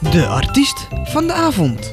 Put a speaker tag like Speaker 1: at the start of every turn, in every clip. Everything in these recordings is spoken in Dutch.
Speaker 1: De artiest van de avond.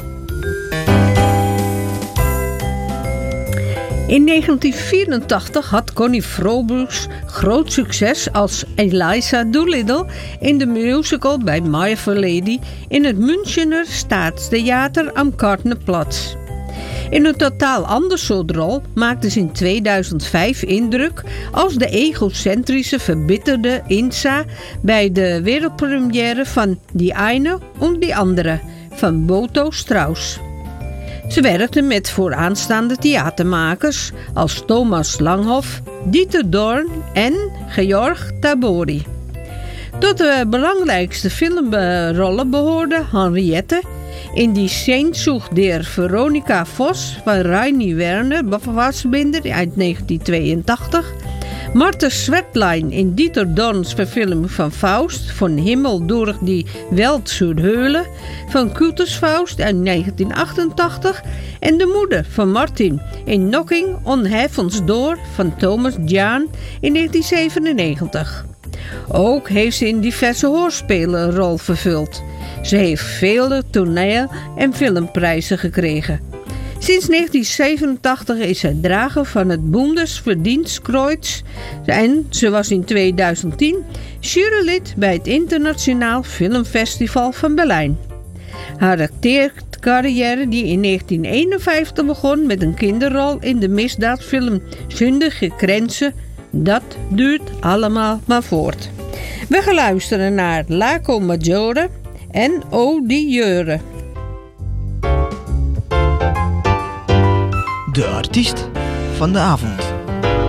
Speaker 2: In 1984 had Connie Froboes groot succes als Eliza Doolittle in de musical bij My Fair Lady in het Münchener Staatstheater am Kartnerplatz. In een totaal ander soort rol maakte ze in 2005 indruk als de egocentrische, verbitterde Insa bij de wereldpremière van Die Eine und die Andere van Boto Strauss. Ze werkte met vooraanstaande theatermakers als Thomas Langhoff, Dieter Dorn en Georg Tabori. Tot de belangrijkste filmrollen behoorde Henriette in Die Sehnsucht der Veronica Voss van Raini Werner, Fassbinder uit 1982. Martha Swettlein in Dieter Dorns verfilming van Faust, Von Himmel durch die Welt zur Höhle van Cultus Faust uit 1988 en de moeder van Martin in Knocking on Heaven's Door van Thomas Jahn in 1997. Ook heeft ze in diverse hoorspelen een rol vervuld. Ze heeft vele toneel- en filmprijzen gekregen. Sinds 1987 is zij drager van het Bundesverdienstkreuz en ze was in 2010 jurylid bij het Internationaal Filmfestival van Berlijn. Haar acteercarrière, die in 1951 begon met een kinderrol in de misdaadfilm Zündige Grenzen, dat duurt allemaal maar voort. We gaan luisteren naar Lago Maggiore en O di Jeure.
Speaker 1: De artiest van de avond.